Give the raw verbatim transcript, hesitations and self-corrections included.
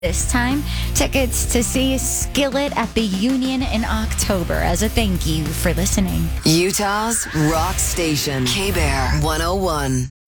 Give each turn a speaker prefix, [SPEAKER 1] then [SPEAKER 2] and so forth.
[SPEAKER 1] This time, tickets to see Skillet at the Union in October as a thank you for listening.
[SPEAKER 2] Utah's Rock Station, K-Bear one oh one.